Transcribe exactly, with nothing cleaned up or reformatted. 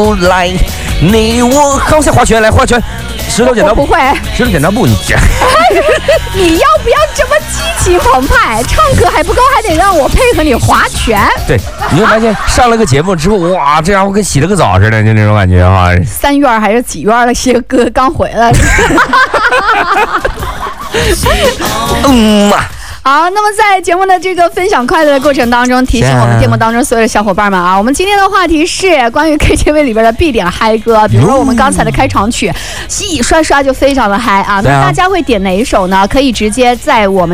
出来。你我好像划拳，来划拳，石头剪刀布。 不会， 石头剪刀布，你讲。 你要不要这么激情澎湃？唱歌还不够，还得让我配合你划拳。 对，你会发现上了个节目之后，哇，这家伙跟洗了个澡似的，就那种感觉哈。 三院还是几院了？些哥刚回来。 嗯嘛。 好，那么在节目的这个分享快乐的过程当中，提醒我们节目当中所有的小伙伴们啊，我们今天的话题是关于 K T V 里边的必点嗨歌，比如说我们刚才的开场曲，洗洗刷刷就非常的嗨啊。那大家会点哪一首呢？可以直接在我们